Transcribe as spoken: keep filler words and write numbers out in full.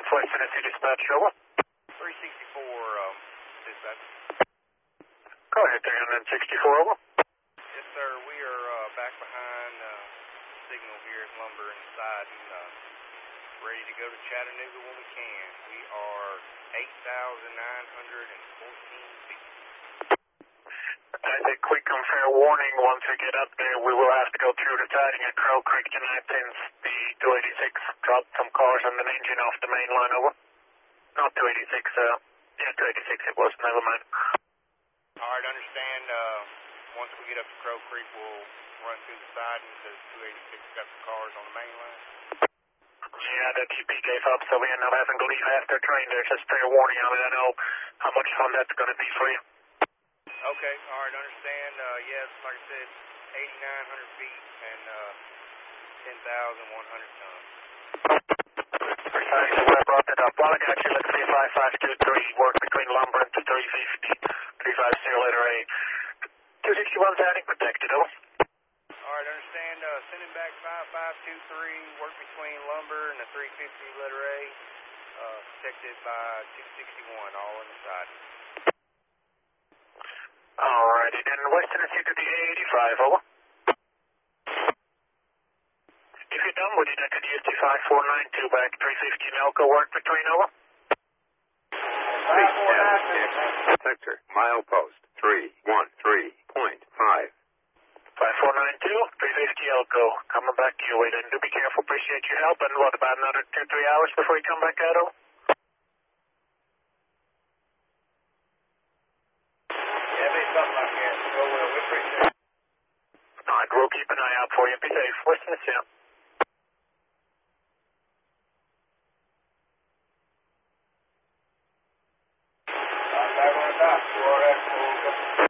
West Tennessee Dispatch, over. three sixty-four, um, dispatch. Go ahead, three sixty-four, over. Yes, sir. We are uh, back behind uh, signal here at Lumber and Siding, uh, ready to go to Chattanooga when we can. We are eight thousand nine hundred fourteen feet. As a quick and fair warning, once we get up there, we will have to go through the siding at Crow Creek tonight since the two eighty-six dropped some cars and an engine off the main line, over. Not two eighty-six, uh, yeah, two eighty-six it was, never mind. All right, understand, uh, once we get up to Crow Creek, we'll run through the siding because two eighty-six got some cars on the main line. Yeah, the D P gave up, so we end up having to leave half their train there. Just fair warning, I mean, I know how much fun that's going to be for you. Okay, all right, understand, uh, yes, like I said, eighty-nine hundred feet and, uh, ten thousand one hundred tons. Precise, I brought that up. While I got you, let's see five five two three, work between Lumber and three fifty, three fifty letter A. two sixty-one siding protected, over. All right, understand, uh, sending back five five two three, work between Lumber and the three fifty letter A, uh, protected by two sixty-one, all on the side. Alrighty, then West Tennessee to the A eighty-five, over. If you're done with it, I could use the five four nine two back, three fifty Nelco, work between, over. Sector, milepost, three one three point five. five four nine two, three fifty Elko, coming back to you, wait, and do be careful, appreciate your help, and what, about another two, three hours before you come back out, over? Yeah, maybe something like that. Go well, we appreciate it. Alright, we'll keep an eye out for you, be safe, West Tennessee. I'm back on the dock. We're all right.